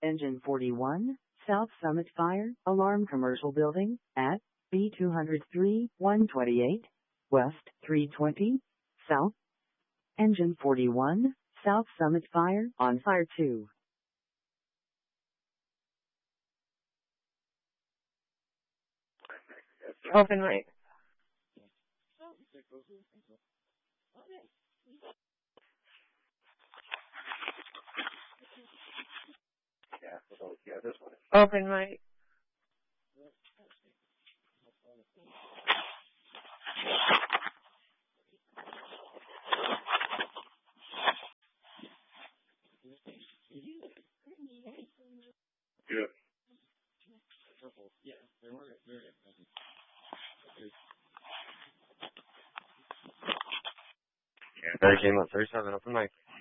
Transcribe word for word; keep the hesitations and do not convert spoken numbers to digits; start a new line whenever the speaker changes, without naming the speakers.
Engine forty-one, South Summit Fire Alarm Commercial Building, at B two oh three, one twenty-eight, West three twenty, South. Engine forty-one, South Summit Fire, on fire two.
Open right.
Yeah, so, yeah, this one.
Open right.
Good. Yeah, Barry came up thirty-seven, open mic.